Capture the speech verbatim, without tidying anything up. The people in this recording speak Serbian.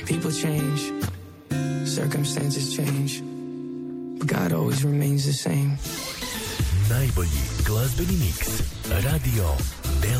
People change, circumstances change, but God always remains the same. Najbolji glazbeni miks. Radio